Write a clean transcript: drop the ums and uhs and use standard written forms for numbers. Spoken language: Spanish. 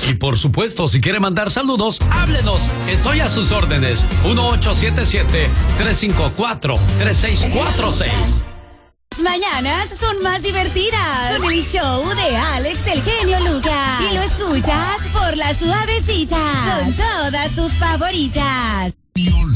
Y por supuesto, si quiere mandar saludos, háblenos. Estoy a sus órdenes. 1877-354-3646. Las mañanas son más divertidas con el show de Alex el genio Lucas. Y lo escuchas por La Suavecita con todas tus favoritas.